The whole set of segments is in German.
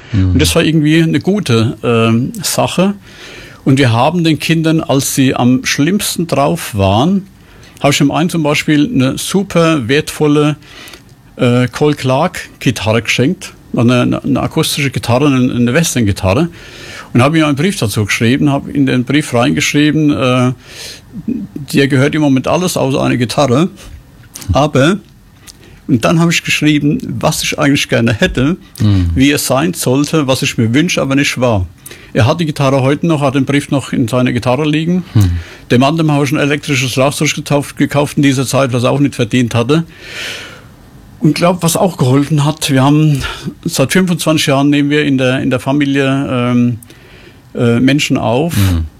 Und das war irgendwie eine gute Sache. Und wir haben den Kindern, als sie am schlimmsten drauf waren, habe ich dem einen zum Beispiel eine super wertvolle Cole Clark-Gitarre geschenkt. Eine akustische Gitarre, eine Western-Gitarre. Und habe ihm einen Brief dazu geschrieben, habe in den Brief reingeschrieben, dir gehört im Moment alles außer eine Gitarre. Aber, und dann habe ich geschrieben, was ich eigentlich gerne hätte, wie es sein sollte, was ich mir wünsche, aber nicht war. Er hat die Gitarre heute noch, hat den Brief noch in seiner Gitarre liegen. Dem anderen habe ich ein elektrisches Schlagzeug gekauft in dieser Zeit, was er auch nicht verdient hatte. Und glaube, was auch geholfen hat, wir haben seit 25 Jahren nehmen wir in der Familie Menschen auf,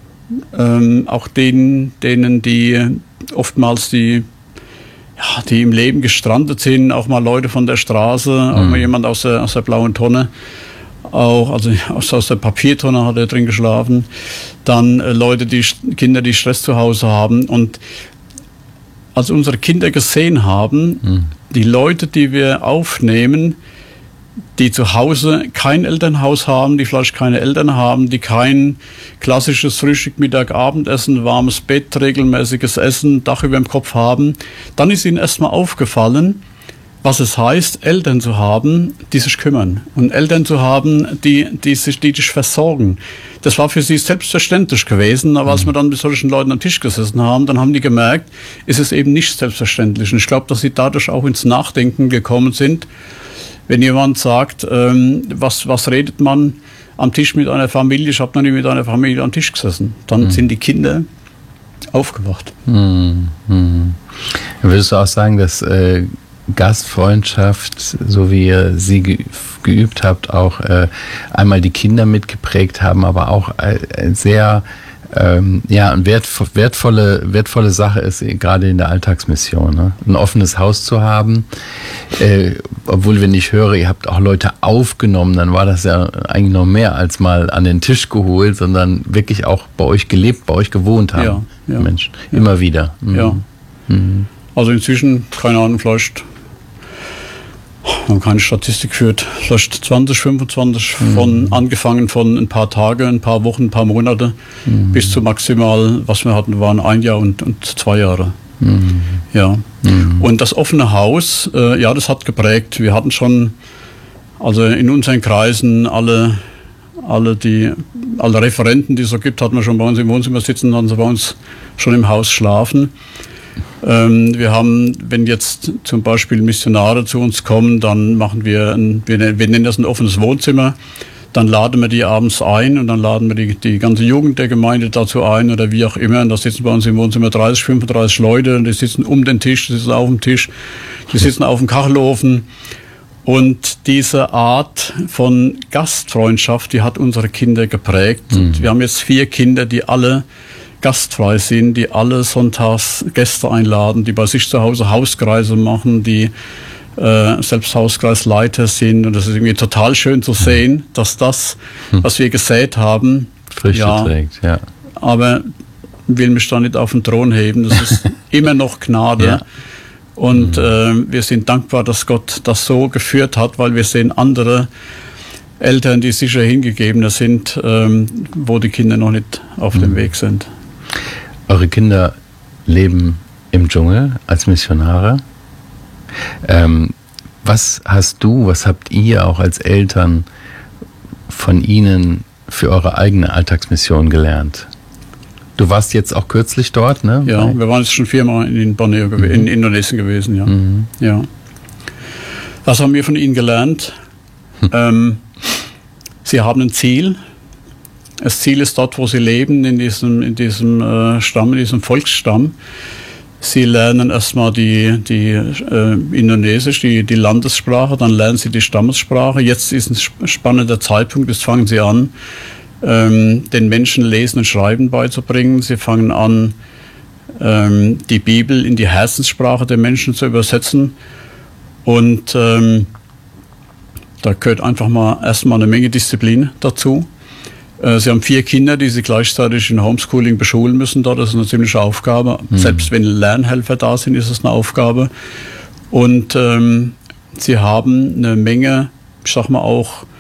auch denen, die oftmals die im Leben gestrandet sind, auch mal Leute von der Straße, auch mal jemand aus der blauen Tonne, auch also aus der Papiertonne hat er drin geschlafen, dann Kinder, die Stress zu Hause haben. Und als unsere Kinder gesehen haben, die Leute, die wir aufnehmen, die zu Hause kein Elternhaus haben, die vielleicht keine Eltern haben, die kein klassisches Frühstück, Mittag, Abendessen, warmes Bett, regelmäßiges Essen, Dach über dem Kopf haben, dann ist ihnen erstmal aufgefallen, was es heißt, Eltern zu haben, die sich kümmern. Und Eltern zu haben, die dich versorgen. Das war für sie selbstverständlich gewesen, aber als wir dann mit solchen Leuten am Tisch gesessen haben, dann haben die gemerkt, ist es eben nicht selbstverständlich. Und ich glaube, dass sie dadurch auch ins Nachdenken gekommen sind. Wenn jemand sagt, was redet man am Tisch mit einer Familie? Ich habe noch nie mit einer Familie am Tisch gesessen. Dann sind die Kinder aufgewacht. Würdest du auch sagen, dass Gastfreundschaft, so wie ihr sie geübt habt, auch einmal die Kinder mitgeprägt haben, aber auch sehr eine wertvolle Sache ist, gerade in der Alltagsmission, ne? Ein offenes Haus zu haben, obwohl, wenn ich höre, ihr habt auch Leute aufgenommen, dann war das ja eigentlich noch mehr als mal an den Tisch geholt, sondern wirklich auch bei euch gelebt, bei euch gewohnt haben. Ja. Menschen, immer wieder. Ja. Also inzwischen, keine Ahnung, vielleicht, wir haben keine Statistik geführt, vielleicht 20, 25 angefangen von ein paar Tage, ein paar Wochen, ein paar Monate, bis zu maximal, was wir hatten, waren 1 Jahr und 2 Jahre. Ja. Und das offene Haus, das hat geprägt. Wir hatten schon, also in unseren Kreisen, alle Referenten, die es so gibt, hatten wir schon bei uns im Wohnzimmer sitzen, hatten sie bei uns schon im Haus schlafen. Wir haben, wenn jetzt zum Beispiel Missionare zu uns kommen, dann machen wir nennen das ein offenes Wohnzimmer, dann laden wir die abends ein und dann laden wir die ganze Jugend der Gemeinde dazu ein oder wie auch immer. Und da sitzen bei uns im Wohnzimmer 30, 35 Leute und die sitzen um den Tisch, die sitzen auf dem Tisch, die sitzen auf dem Kachelofen. Und diese Art von Gastfreundschaft, die hat unsere Kinder geprägt. Und wir haben jetzt 4 Kinder, die alle gastfrei sind, die alle sonntags Gäste einladen, die bei sich zu Hause Hauskreise machen, die selbst Hauskreisleiter sind. Und das ist irgendwie total schön zu sehen, dass das, was wir gesät haben, Früchte trägt. Ja. Aber will mich da nicht auf den Thron heben. Das ist immer noch Gnade. Ja. Und wir sind dankbar, dass Gott das so geführt hat, weil wir sehen andere Eltern, die sicher hingegebener sind, wo die Kinder noch nicht auf dem Weg sind. Eure Kinder leben im Dschungel als Missionare. Was habt ihr auch als Eltern von ihnen für eure eigene Alltagsmission gelernt? Du warst jetzt auch kürzlich dort, ne? Ja, wir waren jetzt schon 4-mal in Borneo, in Indonesien gewesen, ja. Ja. Was haben wir von ihnen gelernt? Sie haben ein Ziel. Das Ziel ist dort, wo sie leben, in diesem Stamm, in diesem Volksstamm. Sie lernen erstmal die Indonesisch, die Landessprache, dann lernen sie die Stammessprache. Jetzt ist ein spannender Zeitpunkt, jetzt fangen sie an, den Menschen Lesen und Schreiben beizubringen. Sie fangen an, die Bibel in die Herzenssprache der Menschen zu übersetzen. Und da gehört einfach mal erstmal eine Menge Disziplin dazu. Sie haben 4 Kinder, die sie gleichzeitig in Homeschooling beschulen müssen. Das ist eine ziemliche Aufgabe. Selbst wenn Lernhelfer da sind, ist es eine Aufgabe. Und sie haben eine Menge, ich sag mal auch,